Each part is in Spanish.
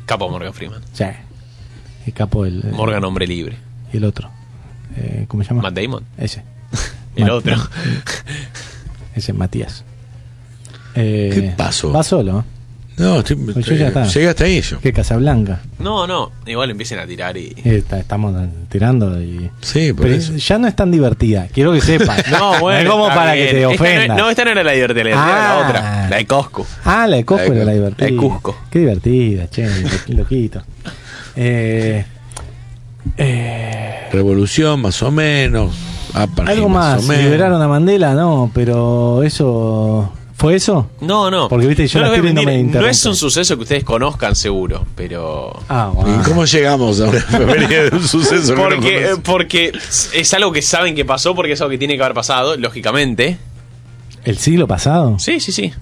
Capo Morgan Freeman. Sí. El capo del... Morgan, hombre libre. Y el otro. ¿Cómo se llama? Matt Damon. Ese. El otro. Ese es Matías. ¿Qué pasó? Va solo. No, Pues yo ya está. llegué hasta ahí yo. ¿Qué? Casablanca. No. Igual empiecen a tirar y... Estamos tirando y... Sí, por Pero eso. ya no es tan divertida. Quiero que sepas. No, bueno. es como está para bien. que te ofendas. No, esta no era la divertida, la divertida era la otra. La de Coscu. La de Cusco era la divertida. La de Cusco. Qué divertida, che, loquito. Revolución, más o menos. Apartheid, Algo más, o menos. liberaron a Mandela, no, pero eso... ¿Fue eso? No. Porque, viste, yo no, la les voy tiro a y no me mentir, no interrumpen. es un suceso que ustedes conozcan seguro, pero... ¿Y cómo llegamos a una efeméride de un suceso que no conocemos? Porque es algo que saben que pasó, porque es algo que tiene que haber pasado, lógicamente. ¿El siglo pasado? Sí.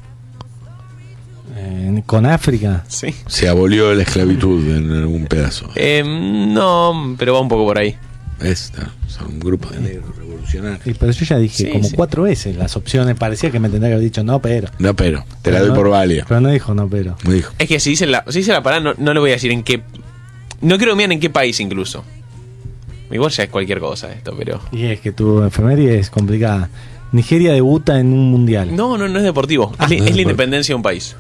¿Con África? Sí. Se abolió la esclavitud en algún pedazo. No, pero va un poco por ahí. Son un grupo de negros revolucionarios. Pero yo ya dije Sí, como sí. 4 veces las opciones. Parecía que me tendría que haber dicho no, pero. No, pero te la doy por válida. Pero no dijo no, pero. Me dijo. Es que si dice la parada, no le voy a decir en qué... No creo que miren en qué país incluso. Igual ya es cualquier cosa esto, pero... Y es que tu efeméride es complicada. Nigeria debuta en un mundial. No es deportivo. Es la independencia de un país.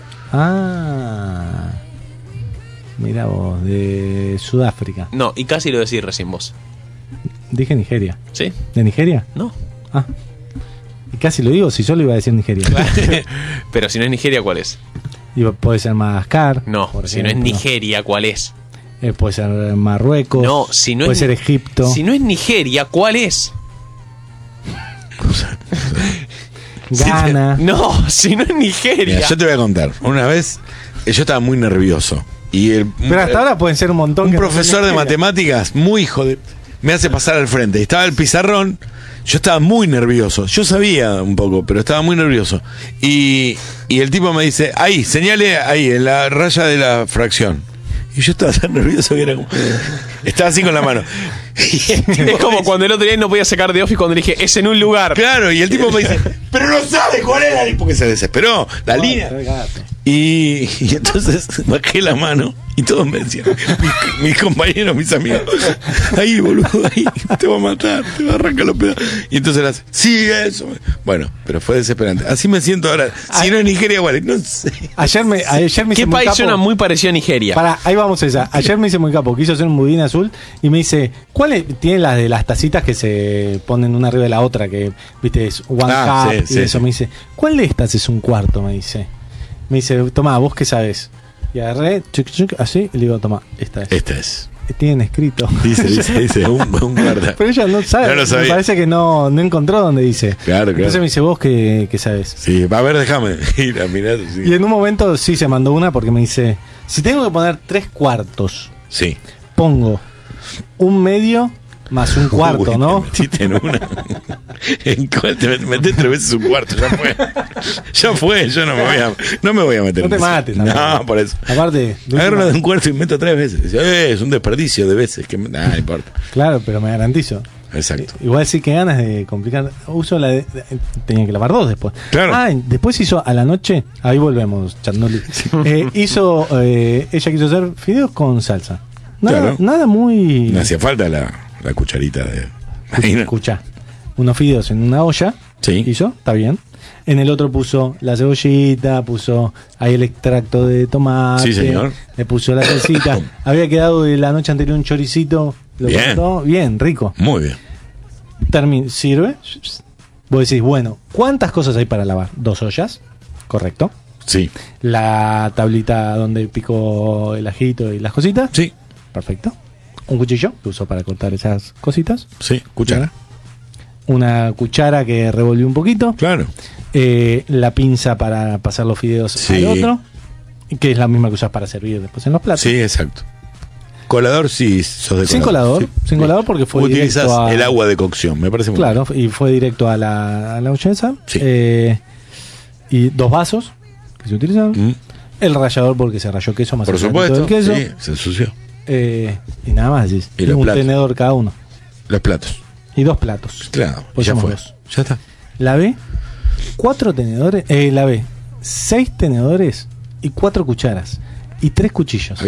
Mira vos, de Sudáfrica. No, y casi lo decís recién vos. Dije Nigeria. ¿Sí? ¿De Nigeria? No. Y casi lo digo, si solo iba a decir Nigeria. Pero si no es Nigeria, ¿cuál es? Puede ser Madagascar. No, por si no es ejemplo. Nigeria, ¿cuál es? Puede ser Marruecos. No, si no puede es... ser Egipto. Si no es Nigeria, ¿cuál es? Ghana. No, si no es Nigeria. Mira, yo te voy a contar. Una vez yo estaba muy nervioso. Y Pero hasta ahora pueden ser un montón. un que no profesor son de Nigeria. matemáticas, muy hijo de... me hace pasar al frente. Estaba el pizarrón. Yo estaba muy nervioso. Yo sabía un poco, pero estaba muy nervioso. Y el tipo me dice, ahí, señale ahí, en la raya de la fracción. Y yo estaba tan nervioso que era como... Estaba así con la mano. Es como cuando el otro día no podía sacar de Office cuando le dije, es en un lugar. Claro, y el tipo me dice, pero no sabe cuál es la línea. Porque se desesperó. La línea. Y entonces bajé la mano y todos me decían, mis compañeros, mis amigos, ahí boludo, ahí, te va a matar, te va a arrancar los pedazos. Y entonces las, sí, eso. Bueno, pero fue desesperante. Así me siento ahora. Si no es Nigeria, vale, no sé. Ayer me ¿Qué hice muy país capo. suena muy parecido a Nigeria? Pará, ahí vamos a esa. Ayer me hice muy capo. Quiso hacer un budín azul y me dice, ¿cuál es? Tiene las de las tacitas que se ponen una arriba de la otra, que, viste, es one cup sí, y eso. sí. Me dice, ¿cuál de estas es un cuarto? Me dice, tomá, ¿vos qué sabés? Y agarré, así, y le digo, tomá, esta es. Esta es. Tienen escrito. Dice, un guarda. Pero ella no sabe. No lo sabía. Me parece que no encontró donde dice. Claro. Entonces me dice, ¿vos qué sabés? Sí, va a ver, déjame ir a mirar. Sí. Y en un momento sí se mandó una porque me dice, si tengo que poner 3 cuartos, Sí. pongo un medio más un cuarto, Uy, ¿no? Te metiste en una. ¿En cuál te metés 3 veces un cuarto? Ya fue, yo no me voy a meter. No te en eso. mates. No, por eso. Aparte, Agarro una de un cuarto y meto 3 veces. Dice, es un desperdicio de veces. No importa. claro, pero me garantizo. Exacto. Igual sí que ganas de complicar. Uso la tenía que lavar 2 después. Claro. Después hizo a la noche, ahí volvemos, Chandoli. Ella quiso hacer fideos con salsa. Claro. Nada muy... No hacía falta la cucharita de. Escucha, unos fideos en una olla. Sí. Hizo, está bien. En el otro puso la cebollita, puso ahí el extracto de tomate. Sí, señor. Le puso la salsita. Había quedado de la noche anterior un choricito. Lo Bien. cortó, bien, rico. Muy bien. Sirve. Vos decís, bueno, ¿cuántas cosas hay para lavar? 2 ollas, correcto. Sí. La tablita donde picó el ajito y las cositas. Sí. Perfecto. Un cuchillo que usó para cortar esas cositas. Sí. Cuchara. Una cuchara que revolvió un poquito. Claro. La pinza para pasar los fideos Sí. al otro, que es la misma que usas para servir después en los platos. Sí, exacto. Colador, sí, sos de Sin colador, Sí. sin colador porque fue Utilizas directo a... el agua de cocción, me parece muy Claro, y fue directo a la olla esa. Sí. Y 2 vasos que se utilizan. bien. El rallador porque se rayó queso más Por el granito supuesto. del queso. Sí, se ensució. Y nada más. Y Y los un platos. tenedor cada uno. Los platos. Y 2 platos. Claro. Pues ya somos fue. 2. Ya está. Lavé 4 tenedores. Lavé 6 tenedores y 4 cucharas. Y 3 cuchillos.